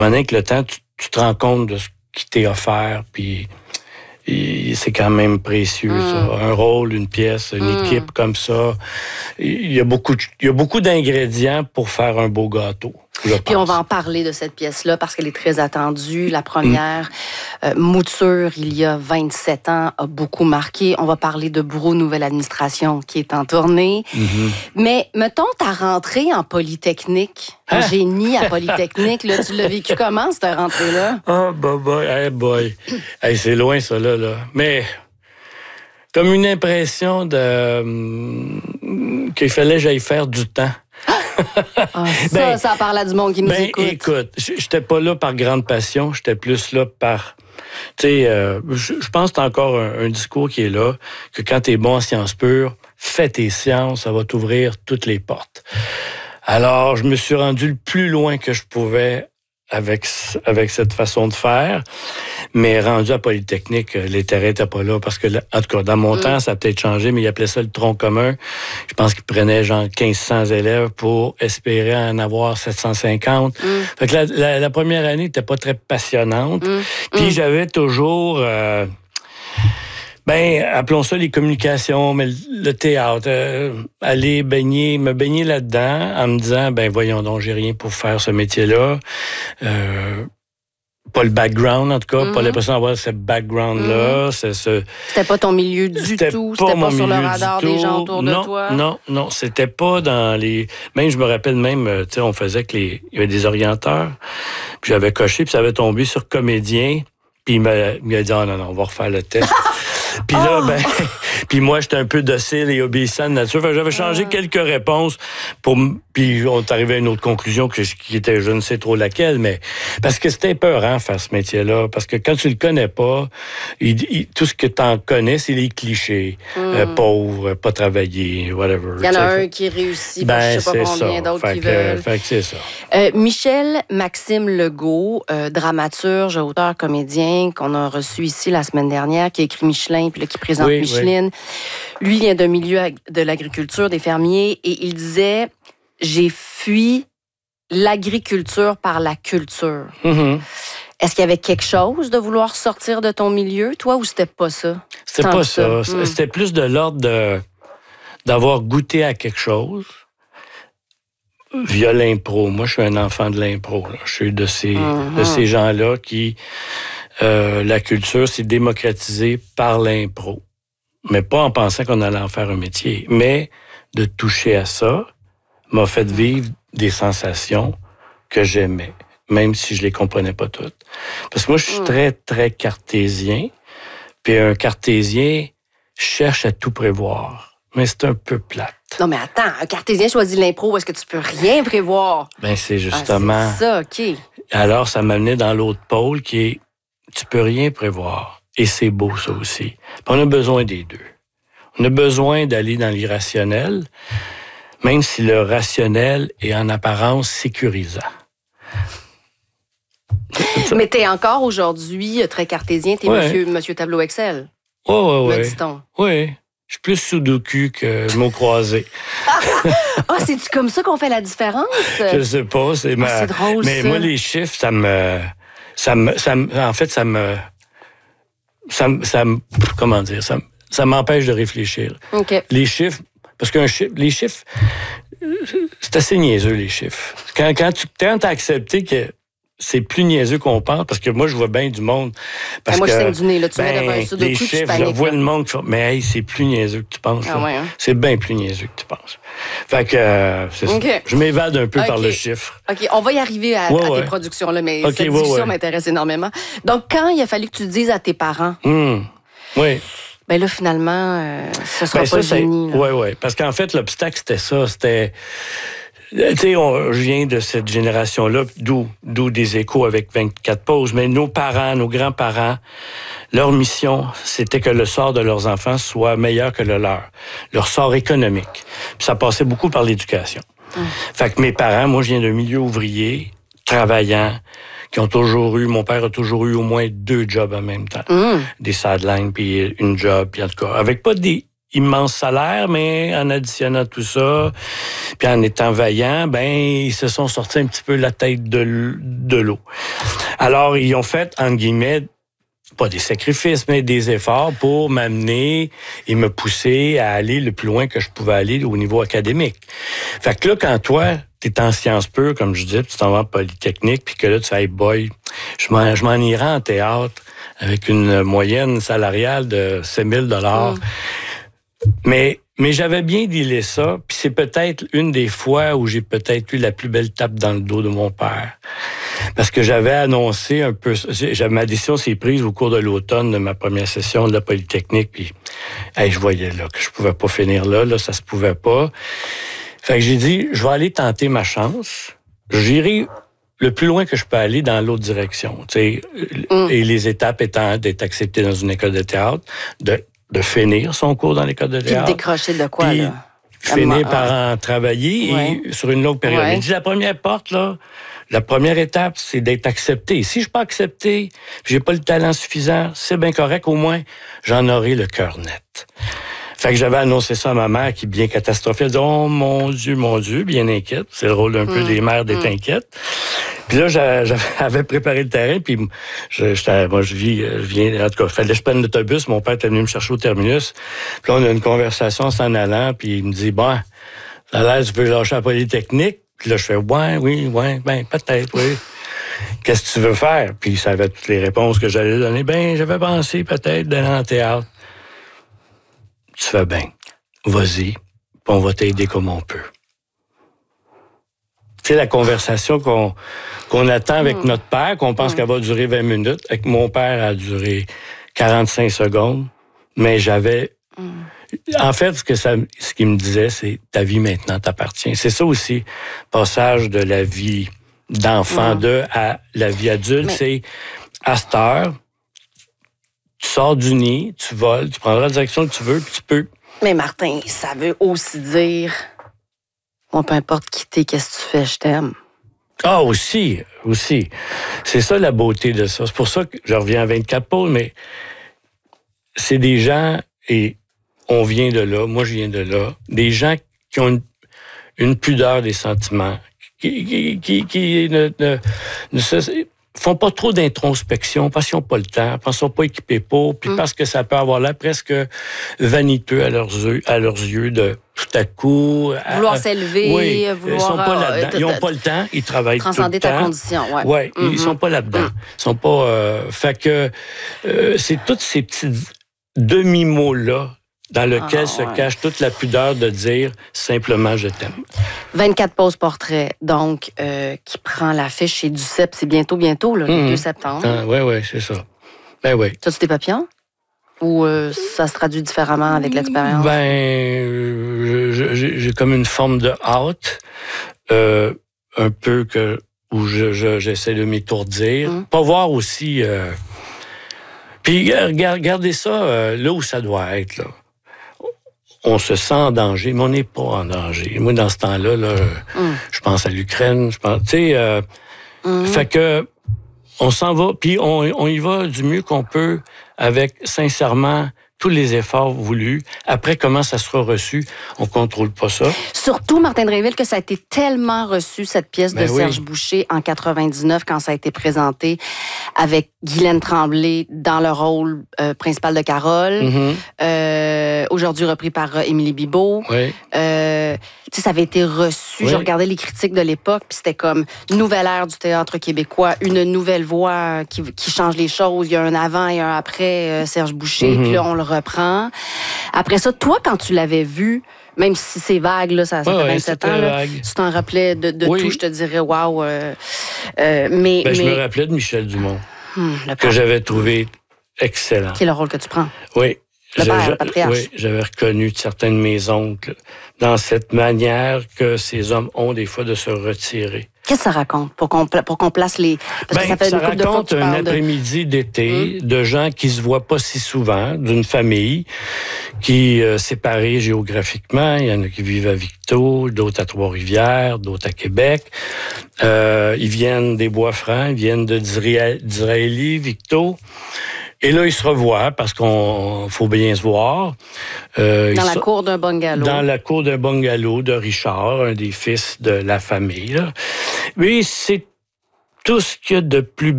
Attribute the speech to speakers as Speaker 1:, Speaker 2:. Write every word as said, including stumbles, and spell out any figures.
Speaker 1: Maintenant, avec le temps, tu, tu te rends compte de ce qui t'est offert, puis et c'est quand même précieux, mm. ça. Un rôle, une pièce, une mm. équipe comme ça. Il y a beaucoup, il y a beaucoup d'ingrédients pour faire un beau gâteau.
Speaker 2: Puis on va en parler de cette pièce-là parce qu'elle est très attendue. La première mm. euh, mouture, il y a vingt-sept ans, a beaucoup marqué. On va parler de Bourreau Nouvelle Administration qui est en tournée. Mm-hmm. Mais mettons ta rentrée en Polytechnique, en hein? génie à Polytechnique, là, tu l'as vécu comment cette rentrée-là?
Speaker 1: Oh, boy, boy, hey boy. Hey, c'est loin ça, là, là. Mais comme une impression de hum, qu'il fallait que j'aille faire du temps.
Speaker 2: Ah, ça, ben, ça parle à du monde qui nous
Speaker 1: ben,
Speaker 2: écoute.
Speaker 1: Écoute, j'étais pas là par grande passion, j'étais plus là par... Tu sais, euh, je pense que c'est encore un, un discours qui est là, que quand t'es bon en sciences pures, fais tes sciences, ça va t'ouvrir toutes les portes. Alors, je me suis rendu le plus loin que je pouvais avec, avec cette façon de faire. Mais rendu à Polytechnique, les terrains n'étaient pas là parce que, en tout cas, dans mon mm. temps, ça a peut-être changé, mais ils appelaient ça le tronc commun. Je pense qu'ils prenaient genre quinze cents élèves pour espérer en avoir sept cent cinquante. Mm. Fait que la, la, la première année n'était pas très passionnante. Mm. Puis mm. j'avais toujours... Euh, ben, appelons ça les communications, mais le théâtre, euh, aller baigner, me baigner là-dedans en me disant, ben voyons donc, j'ai rien pour faire ce métier-là. Euh, pas le background, en tout cas, mm-hmm. pas l'impression d'avoir ce background-là. Mm-hmm. C'est ce...
Speaker 2: C'était pas ton milieu du c'était tout, pas c'était pas sur le radar des gens autour
Speaker 1: non,
Speaker 2: de toi.
Speaker 1: Non, non, c'était pas dans les... Même, je me rappelle même, tu sais, on faisait que les... Il y avait des orienteurs, puis j'avais coché, puis ça avait tombé sur comédien, puis il m'a, il m'a dit, oh non, non, on va refaire le test. Puis là, oh! ben, puis moi, j'étais un peu docile et obéissant de nature. Fait que j'avais changé oh. quelques réponses pour, puis on est arrivé à une autre conclusion que, qui était, je ne sais trop laquelle, mais parce que c'était épeurant faire ce métier-là, parce que quand tu le connais pas, il, il, tout ce que tu en connais, c'est les clichés, mm. euh, pauvre, pas travailler, whatever.
Speaker 2: Il y en a un qui réussit, ben, je sais pas combien d'autres
Speaker 1: fait
Speaker 2: qui
Speaker 1: que,
Speaker 2: veulent.
Speaker 1: Fait que c'est ça.
Speaker 2: Euh, Michel Maxime Legault, euh, dramaturge, auteur, comédien, qu'on a reçu ici la semaine dernière, qui a écrit Michelin, puis là, qui présente oui, Micheline. Oui. Lui vient d'un milieu de l'agriculture, des fermiers, et il disait « J'ai fui l'agriculture par la culture. Mm-hmm. » Est-ce qu'il y avait quelque chose de vouloir sortir de ton milieu, toi, ou c'était pas ça?
Speaker 1: C'était Tant pas ça. ça. Mm. C'était plus de l'ordre de, d'avoir goûté à quelque chose via l'impro. Moi, je suis un enfant de l'impro. Là. Je suis de ces, mm-hmm. de ces gens-là qui... Euh, la culture s'est démocratisée par l'impro. Mais pas en pensant qu'on allait en faire un métier. Mais de toucher à ça m'a fait vivre des sensations que j'aimais, même si je les comprenais pas toutes. Parce que moi, je suis très, très cartésien. Puis un cartésien cherche à tout prévoir. Mais c'est un peu plate.
Speaker 2: Non, mais attends, un cartésien choisit l'impro, est-ce que tu peux rien prévoir?
Speaker 1: Ben c'est justement...
Speaker 2: Ah, c'est ça, OK.
Speaker 1: Alors, ça m'amenait dans l'autre pôle qui est tu peux rien prévoir. Et c'est beau, ça aussi. Puis on a besoin des deux. On a besoin d'aller dans l'irrationnel, même si le rationnel est en apparence sécurisant.
Speaker 2: Mais t'es encore aujourd'hui très cartésien, t'es ouais. monsieur, monsieur Tableau Excel.
Speaker 1: Oui, oui, oui.
Speaker 2: Me dit-on.
Speaker 1: Oui. Je suis plus sudoku que mot croisé.
Speaker 2: Ah, c'est-tu comme ça qu'on fait la différence?
Speaker 1: Je sais pas. C'est, ma...
Speaker 2: oh, c'est drôle,
Speaker 1: Mais
Speaker 2: ça.
Speaker 1: moi, les chiffres, ça me... Ça me, ça me, en fait, ça me, ça me, ça me, comment dire, ça, ça m'empêche de réfléchir.
Speaker 2: Okay.
Speaker 1: Les chiffres, parce qu'un chiffre, les chiffres, c'est assez niaiseux, les chiffres. Quand, quand tu as accepté que c'est plus niaiseux qu'on pense, parce que moi, je vois bien du monde. Parce
Speaker 2: ah, moi,
Speaker 1: que,
Speaker 2: je saigne du nez, là, tu
Speaker 1: ben,
Speaker 2: mets devant un sudoku,
Speaker 1: les
Speaker 2: tu
Speaker 1: chiffres,
Speaker 2: paniques,
Speaker 1: je vois
Speaker 2: là.
Speaker 1: le monde qui fait, mais hey, c'est plus niaiseux que tu penses.
Speaker 2: Ah, ouais, hein?
Speaker 1: C'est bien plus niaiseux que tu penses. Fait que, euh, c'est okay. ça. Je m'évade un peu okay. par le chiffre.
Speaker 2: OK, on va y arriver à,
Speaker 1: ouais,
Speaker 2: à
Speaker 1: ouais.
Speaker 2: tes productions-là, mais
Speaker 1: okay,
Speaker 2: cette
Speaker 1: ouais,
Speaker 2: discussion
Speaker 1: ouais.
Speaker 2: m'intéresse énormément. Donc, quand il a fallu que tu dises à tes parents...
Speaker 1: Mmh. Oui.
Speaker 2: Ben là, finalement, euh, ce sera
Speaker 1: ben,
Speaker 2: pas
Speaker 1: ça,
Speaker 2: le génie.
Speaker 1: Oui, oui. Parce qu'en fait, l'obstacle, c'était ça. C'était... Tu sais, je viens de cette génération-là, d'où, d'où des échos avec vingt-quatre pauses, mais nos parents, nos grands-parents, leur mission, c'était que le sort de leurs enfants soit meilleur que le leur. Leur sort économique. Puis ça passait beaucoup par l'éducation. Hum. Fait que mes parents, moi, je viens d'un milieu ouvrier, travaillant, qui ont toujours eu, mon père a toujours eu au moins deux jobs en même temps. Hum. Des sidelines, puis une job, puis en tout cas, avec pas des... immense salaire, mais en additionnant tout ça, puis en étant vaillants, ben ils se sont sortis un petit peu la tête de, de l'eau. Alors, ils ont fait, entre guillemets, pas des sacrifices, mais des efforts pour m'amener et me pousser à aller le plus loin que je pouvais aller au niveau académique. Fait que là, quand toi, t'es en sciences pures, comme je dis, puis tu t'en vas en Polytechnique, puis que là, tu fais, hey boy, je m'en, je m'en irai en théâtre avec une moyenne salariale de sept mille dollars. Mmh. Mais, mais j'avais bien dealé ça, puis c'est peut-être une des fois où j'ai peut-être eu la plus belle tape dans le dos de mon père. Parce que j'avais annoncé un peu... J'avais, ma décision s'est prise au cours de l'automne de ma première session de la Polytechnique, puis hey, je voyais là que je pouvais pas finir là, là, ça se pouvait pas. Fait que j'ai dit, je vais aller tenter ma chance. J'irai le plus loin que je peux aller dans l'autre direction. Tu sais, mm. Et les étapes étant d'être accepté dans une école de théâtre, de, de finir son cours dans l'école de théâtre.
Speaker 2: Puis de décrocher de quoi,
Speaker 1: puis
Speaker 2: là?
Speaker 1: Finir par en travailler ouais. et sur une longue période. Ouais. Il dit, la première porte, là, la première étape, c'est d'être accepté. Si je suis pas accepté, puis j'ai pas le talent suffisant, c'est bien correct, au moins, j'en aurai le cœur net. Fait que j'avais annoncé ça à ma mère qui, bien catastrophée, elle dit « Oh mon Dieu, mon Dieu », bien inquiète. C'est le rôle un mmh, peu des mères d'être mmh. inquiète. Puis là, j'avais préparé le terrain, puis je, j'étais, moi, je vis, je viens, en tout cas, fallait que je prenne l'autobus. Mon père était venu me chercher au terminus. Puis là, on a une conversation en s'en allant, puis il me dit « Bon, ça a l'air, tu veux lâcher la Polytechnique? » Puis là, je fais « Ouais, oui, ouais, ben peut-être, oui. » Qu'est-ce que tu veux faire? Puis ça avait toutes les réponses que j'allais donner. Ben, j'avais pensé peut-être d'aller en théâtre. Tu fais bien. Vas-y, puis on va t'aider comme on peut. Tu sais, la conversation qu'on, qu'on attend avec mmh. notre père, qu'on pense mmh. qu'elle va durer vingt minutes, avec mon père, a duré quarante-cinq secondes, mais j'avais... Mmh. En fait, ce que ça, ce qu'il me disait, c'est « ta vie maintenant t'appartient ». C'est ça aussi, passage de la vie d'enfant mmh. de à la vie adulte, mais... c'est à cette heure, tu sors du nid, tu voles, tu prendras la direction que tu veux, puis tu peux.
Speaker 2: Mais Martin, ça veut aussi dire, bon, peu importe qui t'es, qu'est-ce que tu fais, je t'aime.
Speaker 1: Ah, aussi, aussi. C'est ça la beauté de ça. C'est pour ça que je reviens à vingt-quatre pôles, mais c'est des gens, et on vient de là, moi je viens de là, des gens qui ont une, une pudeur des sentiments, qui, qui, qui, qui ne, ne, ne se... font pas trop d'introspection parce qu'ils n'ont pas le temps, parce qu'ils ne sont pas équipés pour, puis mm. parce que ça peut avoir l'air presque vaniteux à leurs yeux, à leurs yeux de tout à coup...
Speaker 2: Vouloir
Speaker 1: à,
Speaker 2: s'élever,
Speaker 1: oui,
Speaker 2: vouloir...
Speaker 1: Ils sont pas là-dedans. Ils n'ont pas le temps, ils travaillent tout le temps.
Speaker 2: Transcender ta condition, oui.
Speaker 1: Oui, mm-hmm. ils sont pas là-dedans. Mm. Ils sont pas... Euh, fait que euh, c'est tous ces petits demi-mots-là dans lequel ah, se ouais. cache toute la pudeur de dire simplement « je t'aime ».
Speaker 2: vingt-quatre poses portraits, donc, euh, qui prend l'affiche chez Duceppe. C'est bientôt, bientôt, là, le mmh. deux septembre.
Speaker 1: Ah, oui, oui, c'est ça. Ben oui.
Speaker 2: T'as-tu des papillons? Ou euh, ça se traduit différemment avec l'expérience?
Speaker 1: Ben, euh, j'ai, j'ai comme une forme de hâte, euh, un peu que où je, je, j'essaie de m'étourdir. Mmh. Pas voir aussi... Euh... Puis, regardez ça euh, là où ça doit être, là. On se sent en danger, mais on n'est pas en danger. Moi, dans ce temps-là, là, mm. je pense à l'Ukraine, je pense, tu sais, euh, mm. fait que on s'en va, puis on, on y va du mieux qu'on peut avec, sincèrement, tous les efforts voulus. Après, comment ça sera reçu, on contrôle pas ça.
Speaker 2: Surtout, Martin Drainville, que ça a été tellement reçu, cette pièce ben de Serge oui. Boucher, en quatre-vingt-dix-neuf, quand ça a été présenté avec Guylaine Tremblay dans le rôle euh, principal de Carole, mm-hmm. euh, aujourd'hui repris par euh, Émilie Bibeau.
Speaker 1: Oui.
Speaker 2: Euh, tu sais, ça avait été reçu. Oui. Je regardais les critiques de l'époque, puis c'était comme nouvelle ère du théâtre québécois, une nouvelle voix qui, qui change les choses. Il y a un avant et un après euh, Serge Boucher, mm-hmm. puis là, on le reprend. Après ça, toi, quand tu l'avais vu, même si c'est vague, là, ça, ça ouais, fait vingt-sept ans, là, tu t'en rappelais de, de oui. tout, je te dirais, waouh. Euh, euh, mais,
Speaker 1: ben,
Speaker 2: mais...
Speaker 1: Je me rappelais de Michel Dumont, hum, que j'avais trouvé excellent.
Speaker 2: Qui est le rôle que tu prends.
Speaker 1: Oui.
Speaker 2: Le
Speaker 1: je,
Speaker 2: père,
Speaker 1: je,
Speaker 2: le patriarche.
Speaker 1: Oui, j'avais reconnu certains de mes oncles dans cette manière que ces hommes ont des fois de se retirer.
Speaker 2: Qu'est-ce que ça raconte pour qu'on, pour qu'on place les... Parce
Speaker 1: ben,
Speaker 2: que ça fait
Speaker 1: ça
Speaker 2: une couple de fois que tu
Speaker 1: raconte un
Speaker 2: parles
Speaker 1: après-midi
Speaker 2: de...
Speaker 1: d'été
Speaker 2: mmh.
Speaker 1: de gens qui se voient pas si souvent, d'une famille qui euh, séparée géographiquement. Il y en a qui vivent à Victo, d'autres à Trois-Rivières, d'autres à Québec. Euh, ils viennent des Bois-Francs, ils viennent de Disraeli, Victo. Et là, ils se revoient parce qu'on faut bien se voir.
Speaker 2: Euh, dans la so- cour d'un bungalow.
Speaker 1: Dans la cour d'un bungalow de Richard, un des fils de la famille. Là. Oui, c'est tout ce qu'il y a de plus